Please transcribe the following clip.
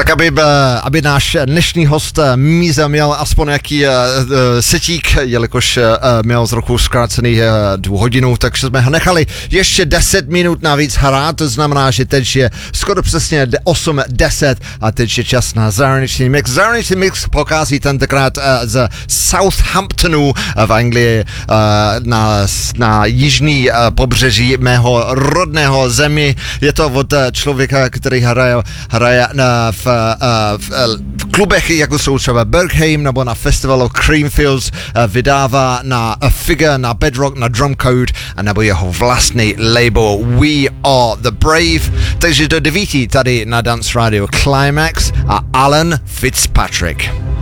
Tak aby náš dnešní host Míza měl aspoň nějaký setík, jelikož měl z roku zkrácený 2 hodinu, takže jsme ho nechali ještě 10 minut navíc hrát, to znamená, že teď je skoro přesně 8:10 a teď je čas na zahraniční mix. Zahraniční mix pochází tentokrát z Southamptonu v Anglii na jižní pobřeží mého rodného zemi. Je to od člověka, který hraje v klubech, jako jsou třeba Berghain nebo na festivalu Creamfields, vydává na Figure, na Bedrock, na Drumcode a nebo jeho vlastní label We Are The Brave. Takže do 9 tady na Dance Radio Climax a Alan Fitzpatrick.